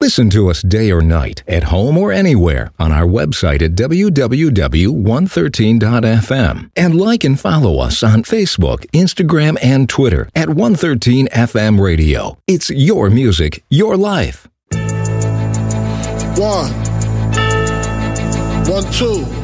Listen to us day or night, at home or anywhere, on our website at www.113.fm. And like and follow us on Facebook, Instagram, and Twitter at 113FM Radio. It's your music, your life. 1, 2